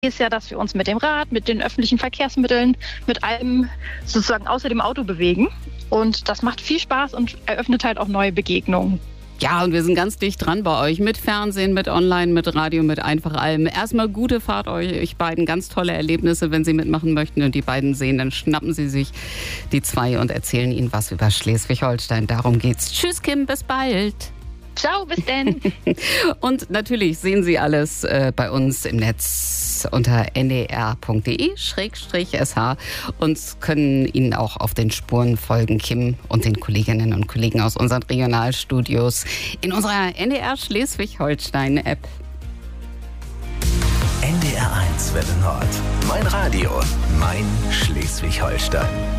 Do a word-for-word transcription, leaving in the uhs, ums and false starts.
ist ja, dass wir uns mit dem Rad, mit den öffentlichen Verkehrsmitteln, mit allem sozusagen außer dem Auto bewegen. Und das macht viel Spaß und eröffnet halt auch neue Begegnungen. Ja, und wir sind ganz dicht dran bei euch. Mit Fernsehen, mit Online, mit Radio, mit einfach allem. Erstmal gute Fahrt euch, euch beiden. Ganz tolle Erlebnisse, wenn Sie mitmachen möchten und die beiden sehen, dann schnappen Sie sich die zwei und erzählen ihnen was über Schleswig-Holstein. Darum geht's. Tschüss, Kim, bis bald. Ciao, bis denn. Und natürlich sehen Sie alles äh, bei uns im Netz unter n d r punkt d e schrägstrich s h und können Ihnen auch auf den Spuren folgen, Kim und den Kolleginnen und Kollegen aus unseren Regionalstudios in unserer N D R Schleswig-Holstein-App. N D R eins Welle Nord. Mein Radio, mein Schleswig-Holstein.